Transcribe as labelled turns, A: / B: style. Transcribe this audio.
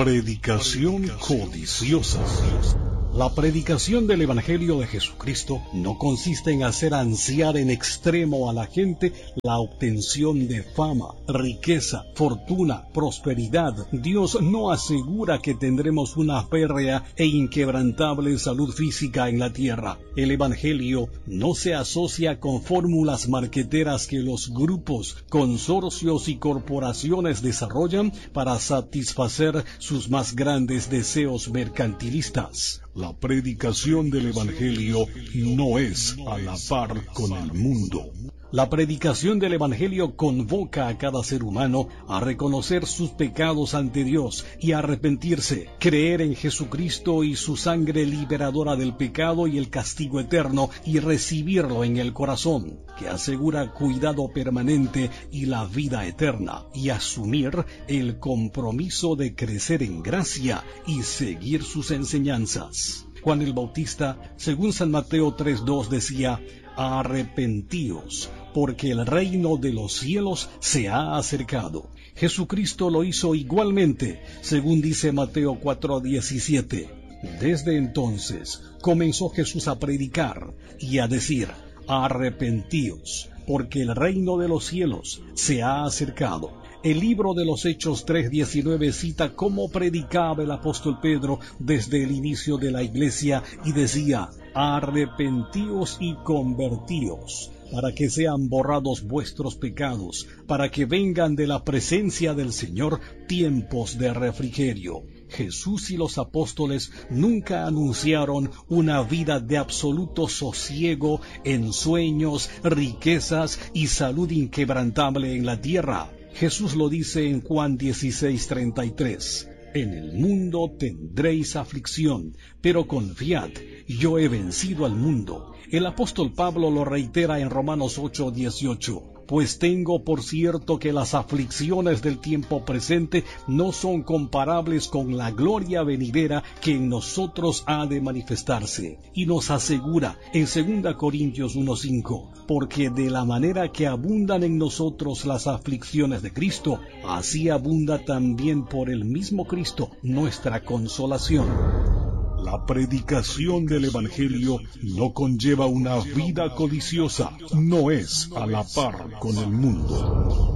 A: Predicación codiciosa. La predicación del Evangelio de Jesucristo no consiste en hacer ansiar en extremo a la gente la obtención de fama, riqueza, fortuna, prosperidad. Dios no asegura que tendremos una férrea e inquebrantable salud física en la tierra. El Evangelio no se asocia con fórmulas marqueteras que los grupos, consorcios y corporaciones desarrollan para satisfacer sus más grandes deseos mercantilistas. La predicación del Evangelio no es a la par con el mundo. La predicación del Evangelio convoca a cada ser humano a reconocer sus pecados ante Dios y a arrepentirse, creer en Jesucristo y su sangre liberadora del pecado y el castigo eterno y recibirlo en el corazón, que asegura cuidado permanente y la vida eterna, y asumir el compromiso de crecer en gracia y seguir sus enseñanzas. Juan el Bautista, según San Mateo 3:2, decía: arrepentíos, porque el reino de los cielos se ha acercado. Jesucristo lo hizo igualmente, según dice Mateo 4:17. Desde entonces comenzó Jesús a predicar y a decir: arrepentíos, porque el reino de los cielos se ha acercado. El libro de los Hechos 3:19 cita cómo predicaba el apóstol Pedro desde el inicio de la iglesia y decía: arrepentíos y convertíos, para que sean borrados vuestros pecados, para que vengan de la presencia del Señor tiempos de refrigerio. Jesús y los apóstoles nunca anunciaron una vida de absoluto sosiego, ensueños, riquezas y salud inquebrantable en la tierra. Jesús lo dice en Juan 16:33. En el mundo tendréis aflicción, pero confiad, yo he vencido al mundo. El apóstol Pablo lo reitera en Romanos 8:18. Pues tengo por cierto que las aflicciones del tiempo presente no son comparables con la gloria venidera que en nosotros ha de manifestarse. Y nos asegura en 2 Corintios 1:5, porque de la manera que abundan en nosotros las aflicciones de Cristo, así abunda también por el mismo Cristo nuestra consolación. La predicación del Evangelio no conlleva una vida codiciosa, no es a la par con el mundo.